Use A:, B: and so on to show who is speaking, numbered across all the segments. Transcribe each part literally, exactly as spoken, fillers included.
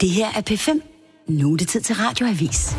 A: Det her er P fem. Nu er det tid til Radioavis.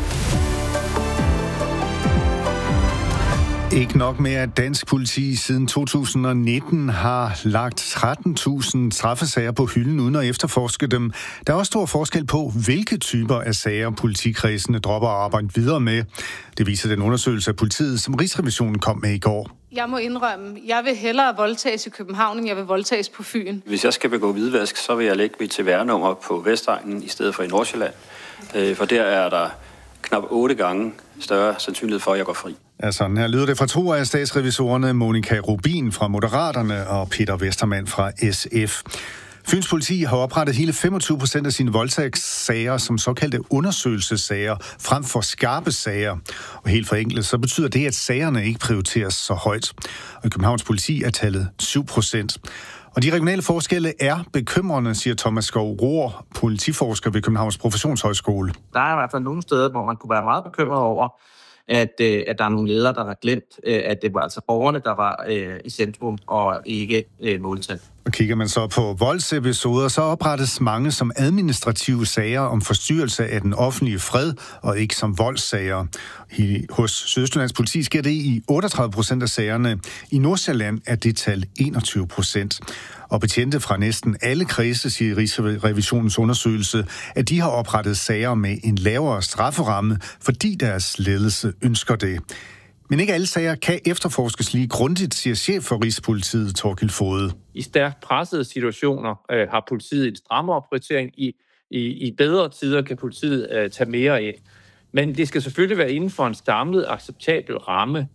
B: Ikke nok med, at dansk politi siden to tusind nitten har lagt tretten tusind straffesager på hylden uden at efterforske dem. Der er også stor forskel på, hvilke typer af sager politikredsene dropper at arbejde videre med. Det viser den undersøgelse af politiet, som Rigsrevisionen kom med i går.
C: Jeg må indrømme, jeg vil hellere voldtages i København, end jeg vil voldtages på Fyn.
D: Hvis jeg skal begå hvidvask, så vil jeg lægge mit T V R-nummer på Vestegnen i stedet for i Nordsjælland. For der er der knap otte gange større sandsynlighed for, at jeg går fri.
B: Ja, sådan her lyder det fra to af statsrevisorerne, Monika Rubin fra Moderaterne og Peter Westermann fra S F. Fyns politi har oprettet hele femogtyve procent af sine voldtægtssager som såkaldte undersøgelsessager frem for skarpe sager. Og helt forenklet, så betyder det, at sagerne ikke prioriteres så højt. Og i Københavns politi er tallet syv procent. Og de regionale forskelle er bekymrende, siger Thomas Skov Rohr, politiforsker ved Københavns Professionshøjskole.
E: Der er i hvert fald nogle steder, hvor man kunne være meget bekymret over, at, øh, at der er nogle ledere, der har glemt, øh, at det var altså borgerne, der var øh, i centrum og ikke øh, måltal.
B: Og kigger man så på voldsepisoder, så oprettes mange som administrative sager om forstyrrelse af den offentlige fred, og ikke som voldssager. Hos Sydøstjyllands politi sker det i otteogtredive procent af sagerne. I Nordsjælland er det tal enogtyve procent. Og betjente fra næsten alle kredse, siger Rigsrevisionens undersøgelse, at de har oprettet sager med en lavere strafferamme, fordi deres ledelse ønsker det. Men ikke alle sager kan efterforskes lige grundigt, siger chef for Rigspolitiet, Torkild Foged.
F: I stærkt pressede situationer øh, har politiet en strammere prioritering. I, i, I bedre tider kan politiet øh, tage mere ind. Men det skal selvfølgelig være inden for en samlet, acceptabel ramme.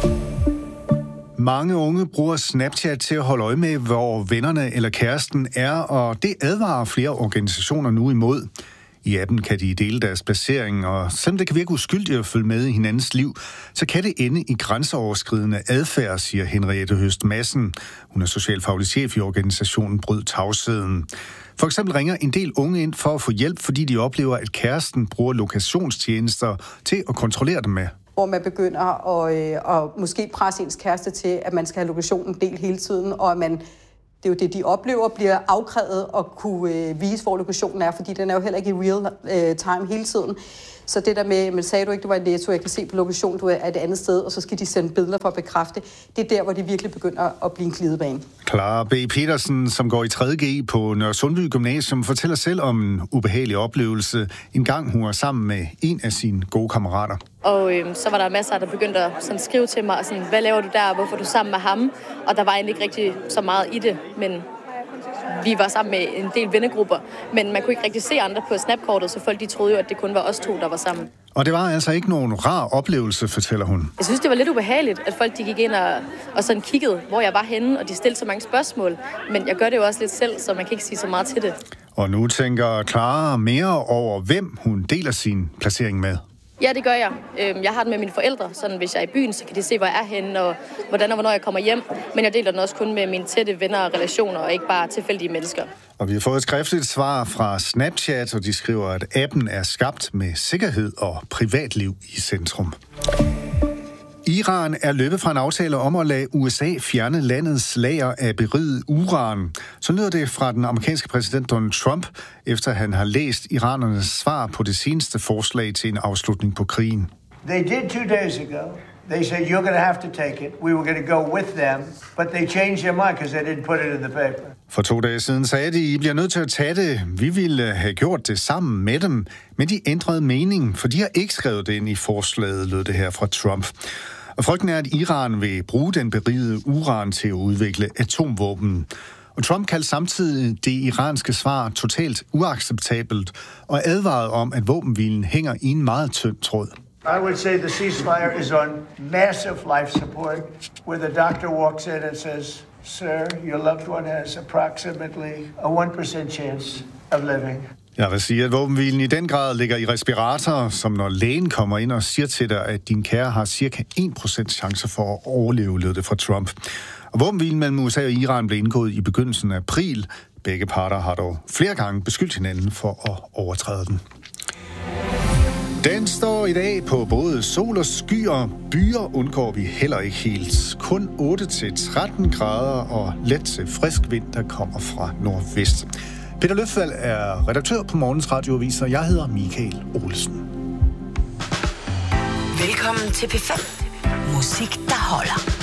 B: Mange unge bruger Snapchat til at holde øje med, hvor vennerne eller kæresten er, og det advarer flere organisationer nu imod. I appen kan de dele deres placering, og selvom det kan virke uskyldigt at følge med i hinandens liv, så kan det ende i grænseoverskridende adfærd, siger Henriette Høst Madsen. Hun er socialfaglig chef i organisationen Bryd Tavsheden. For eksempel ringer en del unge ind for at få hjælp, fordi de oplever, at kæresten bruger lokationstjenester til at kontrollere dem med.
G: Hvor man begynder at, øh, at måske presse ens kæreste til, at man skal have lokationen delt hele tiden, og at man, det er jo det, de oplever, bliver afkrævet at kunne øh, vise, hvor lokationen er, fordi den er jo heller ikke i real øh, time hele tiden. Så det der med, men sagde du ikke, du var i Netto, jeg kan se på lokationen, du er et andet sted, og så skal de sende billeder for at bekræfte. Det er der, hvor de virkelig begynder at blive en glidebane.
B: Clara B. Petersen, som går i tredje G på Nørresundby Gymnasium, fortæller selv om en ubehagelig oplevelse. En gang hun var sammen med en af sine gode kammerater.
H: Og øh, så var der masser, der begyndte at sådan, skrive til mig, sådan, hvad laver du der, hvorfor er du sammen med ham? Og der var egentlig ikke rigtig så meget i det, men vi var sammen med en del vennegrupper, men man kunne ikke rigtig se andre på snapkortet, så folk de troede jo, at det kun var os to, der var sammen.
B: Og det var altså ikke nogen rar oplevelse, fortæller hun.
H: Jeg synes, det var lidt ubehageligt, at folk de gik ind og, og sådan kiggede, hvor jeg var henne, og de stillede så mange spørgsmål. Men jeg gør det jo også lidt selv, så man kan ikke sige så meget til det.
B: Og nu tænker Clara mere over, hvem hun deler sin placering med.
H: Ja, det gør jeg. Jeg har den med mine forældre, sådan hvis jeg er i byen, så kan de se, hvor jeg er henne, og hvordan og hvornår jeg kommer hjem. Men jeg deler den også kun med mine tætte venner og relationer, og ikke bare tilfældige mennesker. Og
B: vi har fået et skriftligt svar fra Snapchat, og de skriver, at appen er skabt med sikkerhed og privatliv i centrum. Iran er løbet fra en aftale om at lade U S A fjerne landets lager af beriget uran. Så lyder det fra den amerikanske præsident Donald Trump, efter han har læst iranernes svar på det seneste forslag til en afslutning på krigen.
I: They did two days ago. They said you're going to have to take it. We were going to go with them, but they changed their mind because they didn't put it in the paper.
B: For to dage siden sagde de, I bliver nødt til at tage det. Vi ville have gjort det sammen med dem, men de ændrede mening, for de har ikke skrevet det ind i forslaget, lød det her fra Trump. Og frygten er, at Iran vil bruge den berigede uran til at udvikle atomvåben. Og Trump kaldte samtidig det iranske svar totalt uacceptabelt og advarede om, at våbenhvilen hænger i en meget tynd tråd.
I: I would say the ceasefire is on massive life support, where the doctor walks in and says, "Sir, your loved one has approximately a one percent chance of living."
B: Jeg vil sige, at våbenhvilen i den grad ligger i respirator, som når lægen kommer ind og siger til dig, at din kære har cirka en procent chance for at overleve, lød det fra Trump. Og våbenhvilen mellem U S A og Iran blev indgået i begyndelsen af april. Begge parter har dog flere gange beskyldt hinanden for at overtræde den. Den står i dag på både sol og skyer. Byer undgår vi heller ikke helt. Kun otte til tretten grader og let til frisk vind, der kommer fra nordvest. Peter Løfvald er redaktør på Morgens Radioavis, og jeg hedder Michael Olsen.
A: Velkommen til P fem. Musik, der holder.